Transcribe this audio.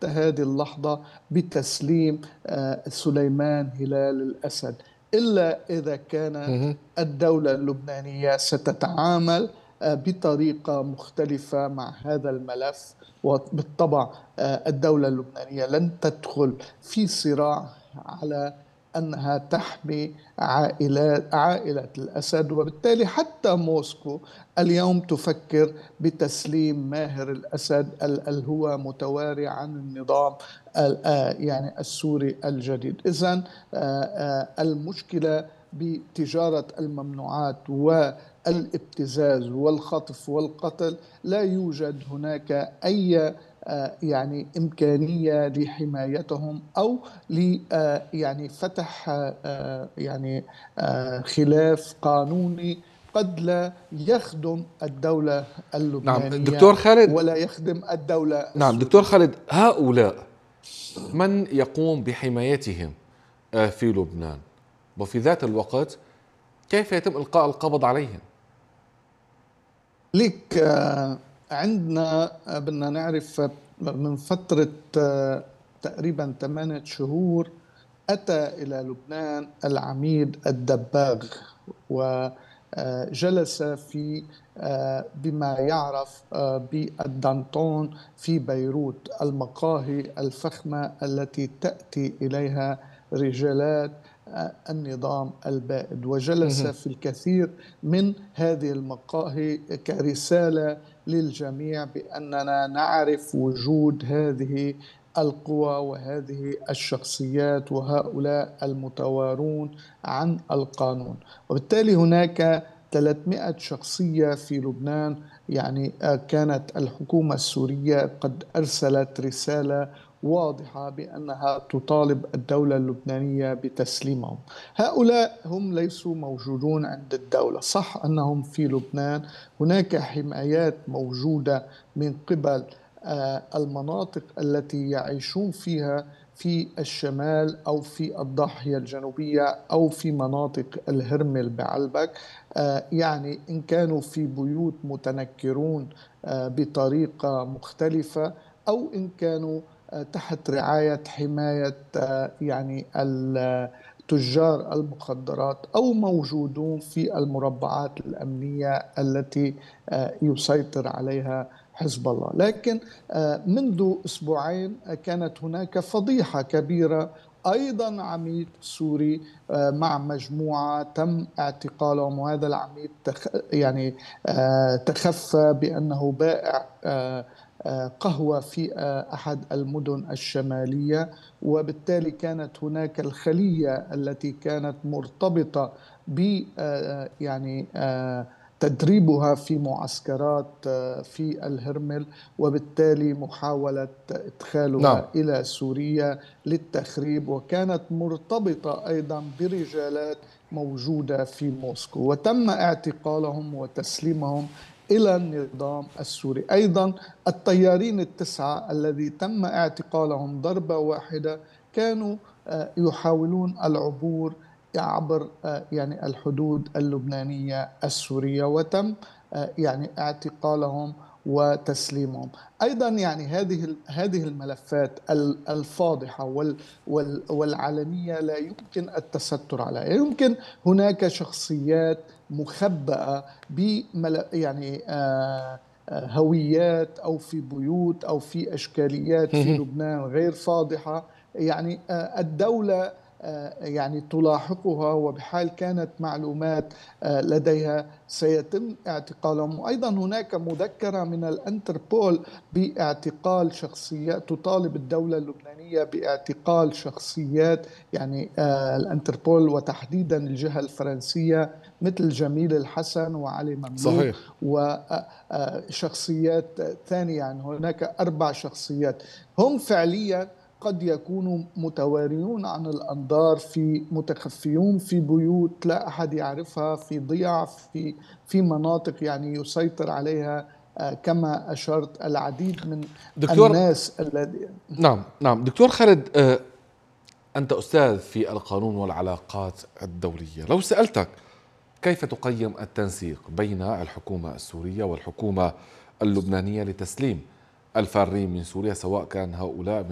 حتى هذه اللحظة بتسليم سليمان هلال الأسد، إلا إذا كانت مهم. الدولة اللبنانية ستتعامل بطريقة مختلفة مع هذا الملف. وبالطبع الدولة اللبنانية لن تدخل في صراع على أنها تحمي عائلة الأسد، وبالتالي حتى موسكو اليوم تفكر بتسليم ماهر الأسد هو متواري عن النظام يعني السوري الجديد. إذن المشكلة بتجارة الممنوعات والابتزاز والخطف والقتل لا يوجد هناك أي يعني إمكانية لحمايتهم أو ل يعني فتح يعني خلاف قانوني قد لا يخدم الدولة نعم اللبنانية دكتور خالد. ولا يخدم الدولة نعم دكتور السورية. خالد، هؤلاء من يقوم بحمايتهم في لبنان؟ وفي ذات الوقت كيف يتم إلقاء القبض عليهم؟ لك عندنا بدنا نعرف من فترة تقريبا 8 شهور أتى إلى لبنان العميد الدباغ، وجلس في بما يعرف بالدانتون في بيروت، المقاهي الفخمة التي تأتي إليها رجالات النظام البائد، وجلس مهم. في الكثير من هذه المقاهي كرسالة للجميع بأننا نعرف وجود هذه القوى وهذه الشخصيات وهؤلاء المتوارون عن القانون. وبالتالي هناك 300 شخصية في لبنان. يعني كانت الحكومة السورية قد أرسلت رسالة واضحة بأنها تطالب الدولة اللبنانية بتسليمهم. هؤلاء هم ليسوا موجودون عند الدولة، صح أنهم في لبنان هناك حمايات موجودة من قبل المناطق التي يعيشون فيها في الشمال أو في الضاحية الجنوبية أو في مناطق الهرمل بعلبك. يعني إن كانوا في بيوت متنكرون بطريقة مختلفة، أو إن كانوا تحت رعاية حماية يعني تجار المخدرات، أو موجودون في المربعات الأمنية التي يسيطر عليها حزب الله. لكن منذ أسبوعين كانت هناك فضيحة كبيرة، أيضا عميد سوري مع مجموعة تم اعتقالهم، وهذا العميد يعني تخفى بأنه بائع قهوة في أحد المدن الشمالية. وبالتالي كانت هناك الخلية التي كانت مرتبطة ب يعني تدريبها في معسكرات في الهرمل، وبالتالي محاولة نعم. إدخالها إلى سوريا للتخريب، وكانت مرتبطة أيضا برجالات موجودة في موسكو، وتم اعتقالهم وتسليمهم إلى النظام السوري. أيضا الطيارين التسعة الذي تم اعتقالهم ضربة واحدة كانوا يحاولون العبور عبر يعني الحدود اللبنانية السورية، وتم يعني اعتقالهم وتسليمهم. أيضا يعني هذه الملفات الفاضحة والعلنية لا يمكن التستر عليها. يمكن هناك شخصيات مخبأة يعني هويات أو في بيوت أو في أشكاليات في مهم. لبنان غير فاضحة. يعني الدولة يعني تلاحقها، وبحال كانت معلومات لديها سيتم اعتقالهم. وأيضا هناك مذكرة من الانتربول باعتقال شخصيات، تطالب الدولة اللبنانية باعتقال شخصيات، يعني الانتربول وتحديدا الجهة الفرنسية، مثل جميل الحسن وعلي مملوك صحيح. وشخصيات ثانية. يعني هناك 4 شخصيات هم فعليا قد يكونوا متواريون عن الأنظار، في متخفيون في بيوت لا أحد يعرفها، في ضياع في مناطق يعني يسيطر عليها كما أشرت العديد من دكتور. الناس الذي. نعم نعم دكتور خالد، أنت أستاذ في القانون والعلاقات الدولية. لو سألتك كيف تقيم التنسيق بين الحكومة السورية والحكومة اللبنانية لتسليم الفارين من سوريا، سواء كان هؤلاء